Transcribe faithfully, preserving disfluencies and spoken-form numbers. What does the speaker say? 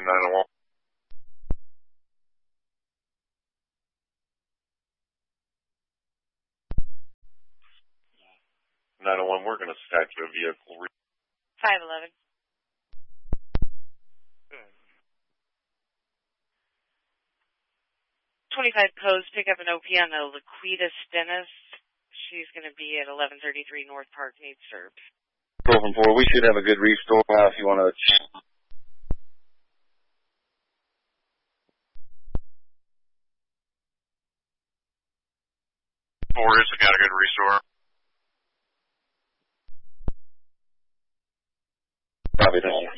nine oh one. nine oh one, we're going to stack a vehicle. five eleven. twenty-five Pose, pick up an O P on the Laquita Stennis. She's going to be at eleven thirty-three North Park, needs served. four from four, we should have a good restore now if you want to. Four is got a good restore. Probably don't.